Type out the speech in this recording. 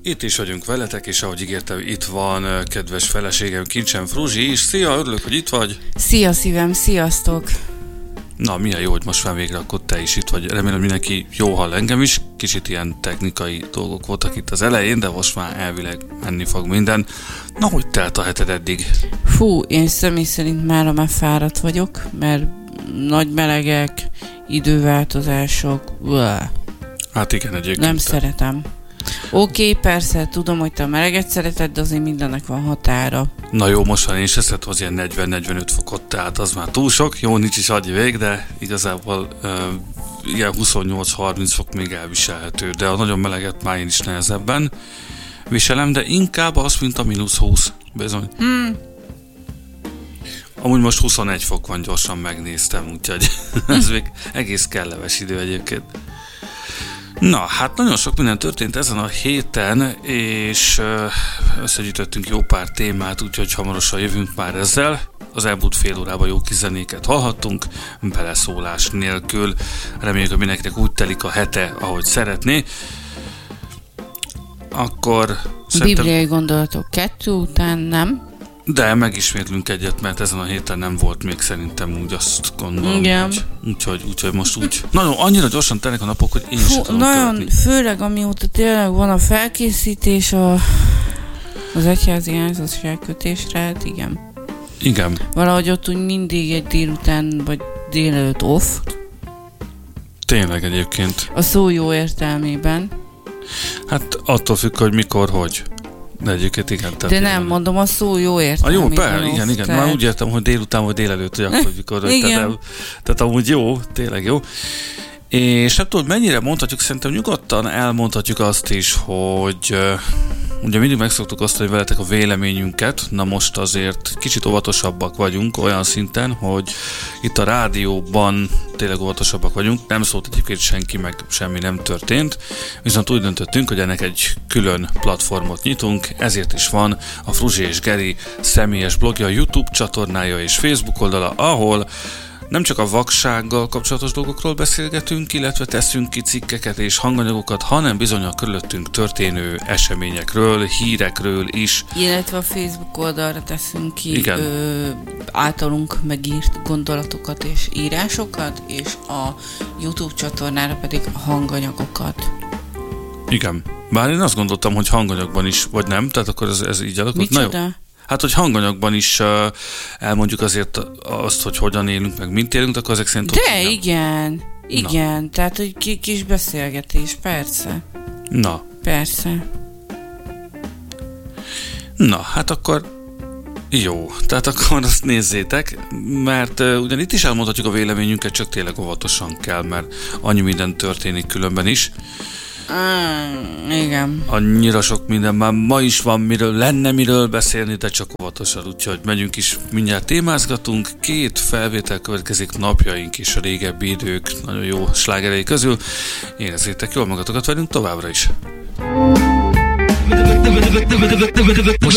Itt is vagyunk veletek, és ahogy ígértem, itt van kedves feleségem, Kincsem Fruzsi is. Szia, örülök, hogy itt vagy. Szia szívem, sziasztok! Na, milyen jó, hogy most már végre akkor te is itt vagy. Remélem, mindenki jó hall engem is. Kicsit ilyen technikai dolgok voltak itt az elején, de most már elvileg menni fog minden. Na, hogy telt a heted eddig? Fú, én személy szerint már fáradt vagyok, mert nagy melegek, időváltozások. Hát igen, egyébként. Nem szeretem. Oké, persze, tudom, hogy te a meleget szereted, de azért mindennek van határa. Na jó, most van én se szeretem az ilyen 40-45 fokot, tehát az már túl sok. Jó, nincs is agyi vég, de igazából ilyen 28-30 fok még elviselhető. De a nagyon meleget már én is nehezebben viselem, de inkább az, mint a -20. Bizony. Amúgy most 21 fok van, gyorsan megnéztem, úgyhogy ez még egész kellemes idő egyébként. Na, hát nagyon sok minden történt ezen a héten, és összegyűjtöttünk jó pár témát, úgyhogy hamarosan jövünk már ezzel. Az elmúlt fél órában jó kis zenéket hallhattunk, beleszólás nélkül. Reméljük, hogy mindenkinek úgy telik a hete, ahogy szeretné. Akkor Bibliai gondolatok 2 után, nem? De megismétlünk egyet, mert ezen a héten nem volt még szerintem, úgy azt gondolom. Igen. Úgyhogy most úgy. Nagyon annyira gyorsan telnek a napok, hogy én sem tudom nagyon követni. főleg amióta tényleg van a felkészítés az egyházi házasságkötésre, hát igen. Igen. Valahogy ott úgy mindig egy délután vagy délelőtt off. Tényleg egyébként. A szó jó értelmében. Hát attól függ, hogy mikor, hogy. De egyébként igen. De nem, mondom, a szó jó értelmében. Jó, igen. Tehát... Már úgy értem, hogy délután vagy délelőtt, hogy akkor, mikor. Tehát amúgy jó, tényleg jó. És nem tudom, mennyire mondhatjuk, szerintem nyugodtan elmondhatjuk azt is, hogy ugye mindig megszoktuk osztani veletek a véleményünket, na most azért kicsit óvatosabbak vagyunk olyan szinten, hogy itt a rádióban tényleg óvatosabbak vagyunk, nem szólt egyébként senki, meg semmi nem történt, viszont úgy döntöttünk, hogy ennek egy külön platformot nyitunk, ezért is van a Fruzsi és Geri személyes blogja, YouTube csatornája és Facebook oldala, ahol nem csak a vaksággal kapcsolatos dolgokról beszélgetünk, illetve teszünk ki cikkeket és hanganyagokat, hanem bizony a körülöttünk történő eseményekről, hírekről is. Illetve a Facebook oldalra teszünk ki általunk megírt gondolatokat és írásokat, és a YouTube csatornára pedig a hanganyagokat. Igen. Bár én azt gondoltam, hogy hanganyagban is, vagy nem, tehát akkor ez így alakult. Micsoda? Na jó. Hát, hogy hanganyagban is elmondjuk azért azt, hogy hogyan élünk, meg mint élünk, akkor ezek szerint... De igen, na. Tehát, hogy kis beszélgetés, persze. Na. Persze. Na, hát akkor jó, tehát akkor azt nézzétek, mert ugyan itt is elmondhatjuk a véleményünket, csak tényleg óvatosan kell, mert annyi minden történik különben is. Igen. Annyira sok minden, már ma is van miről beszélni, de csak óvatosan, úgyhogy megyünk is, mindjárt témázgatunk. 2 felvétel következik, napjaink és a régebbi idők nagyon jó slágerei közül. Érezzétek jól magatokat velünk továbbra is.